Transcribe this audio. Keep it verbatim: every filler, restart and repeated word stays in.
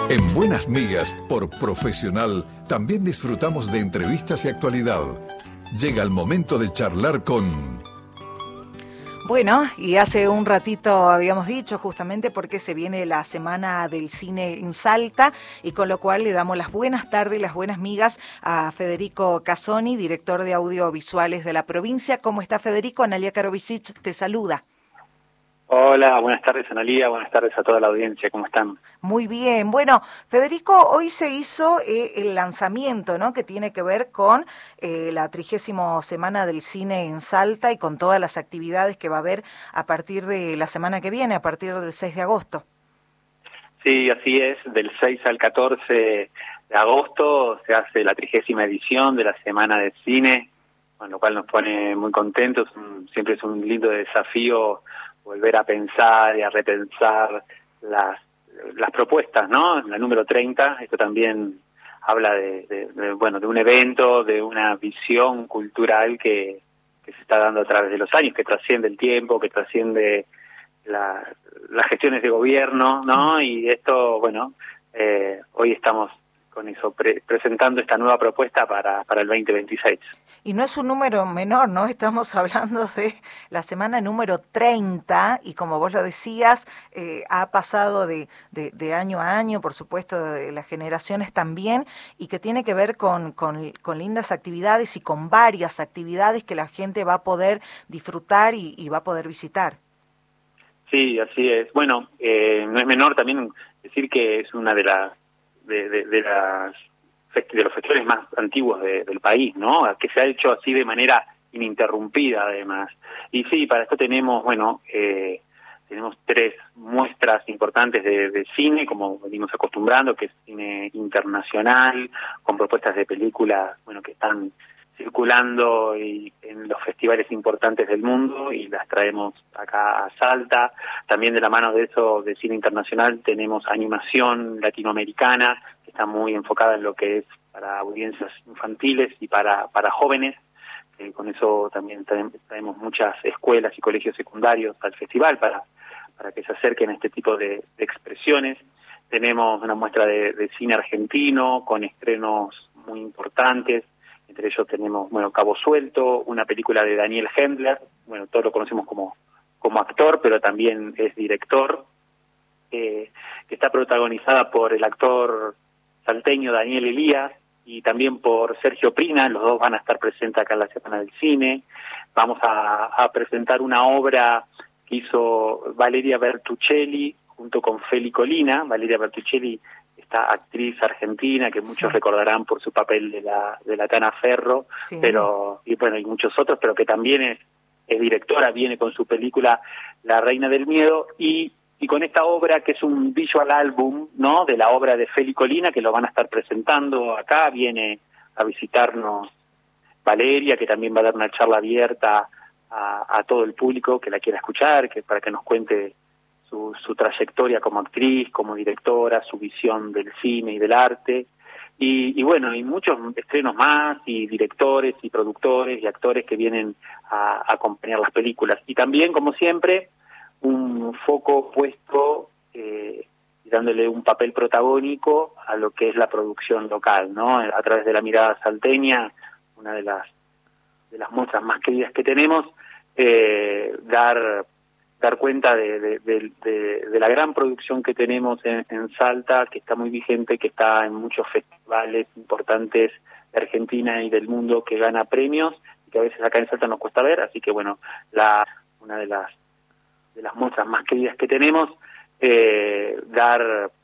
En Buenas Migas, por Profesional, también disfrutamos de entrevistas y actualidad. Llega el momento de charlar con... Bueno, y hace un ratito habíamos dicho justamente porque se viene la Semana del Cine en Salta, y con lo cual le damos las buenas tardes, las buenas migas a Federico Casoni, director de audiovisuales de la provincia. ¿Cómo está, Federico? Analía Karovicic te saluda. Hola, buenas tardes, Analía, buenas tardes a toda la audiencia, ¿cómo están? Muy bien. Bueno, Federico, hoy se hizo eh, el lanzamiento, ¿no?, que tiene que ver con eh, la trigésima Semana del Cine en Salta y con todas las actividades que va a haber a partir de la semana que viene, a partir del seis de agosto. Sí, así es, del seis al catorce de agosto se hace la trigésima edición de la Semana del Cine, con lo cual nos pone muy contentos. Siempre es un lindo desafío volver a pensar y a repensar las las propuestas, ¿no? La número treinta, esto también habla de, de, de bueno, de un evento, de una visión cultural que, que se está dando a través de los años, que trasciende el tiempo, que trasciende la, las gestiones de gobierno, ¿no? Sí. Y esto, bueno, eh, hoy estamos con eso, pre presentando esta nueva propuesta para, para el veinte veintiséis. Y no es un número menor, ¿no? Estamos hablando de la semana número treinta, y como vos lo decías, eh, ha pasado de, de, de año a año, por supuesto, de las generaciones también, y que tiene que ver con, con, con lindas actividades y con varias actividades que la gente va a poder disfrutar y, y va a poder visitar. Sí, así es. Bueno, eh, no es menor también decir que es una de las de, de, de las de los festivales más antiguos de, del país, ¿no? Que se ha hecho así de manera ininterrumpida, además. Y sí, para esto tenemos, bueno, eh, tenemos tres muestras importantes de, de cine, como venimos acostumbrando, que es cine internacional, con propuestas de películas, bueno, que están circulando y en los festivales importantes del mundo, y las traemos acá a Salta. También de la mano de eso, de cine internacional, tenemos animación latinoamericana, que está muy enfocada en lo que es para audiencias infantiles y para, para jóvenes. Eh, con eso también traemos muchas escuelas y colegios secundarios al festival para, para que se acerquen a este tipo de, de expresiones. Tenemos una muestra de, de cine argentino con estrenos muy importantes. Entre ellos tenemos, bueno, Cabo Suelto, una película de Daniel Hendler, bueno, todos lo conocemos como, como actor, pero también es director, eh, que está protagonizada por el actor salteño Daniel Elías y también por Sergio Prina. Los dos van a estar presentes acá en la Semana del Cine. Vamos a, a presentar una obra que hizo Valeria Bertuccelli junto con Feli Colina. Valeria Bertuccelli, esta actriz argentina que muchos sí. recordarán por su papel de la de la Tana Ferro, sí. pero y bueno, y muchos otros, pero que también es, es directora, viene con su película La Reina del Miedo, y y con esta obra que es un visual album, ¿no?, de la obra de Feli Colina, que lo van a estar presentando acá. Viene a visitarnos Valeria, que también va a dar una charla abierta a, a todo el público que la quiera escuchar, que para que nos cuente Su, su trayectoria como actriz, como directora, su visión del cine y del arte, y, y bueno, y muchos estrenos más, y directores y productores y actores que vienen a, a acompañar las películas. Y también, como siempre, un foco puesto eh, dándole un papel protagónico a lo que es la producción local, ¿no? A través de la mirada salteña, una de las de las muestras más queridas que tenemos, eh, dar dar cuenta de, de, de, de, de la gran producción que tenemos en, en Salta, que está muy vigente, que está en muchos festivales importantes de Argentina y del mundo, que gana premios y que a veces acá en Salta nos cuesta ver. Así que bueno, la una de las de las muestras más queridas que tenemos, eh, dar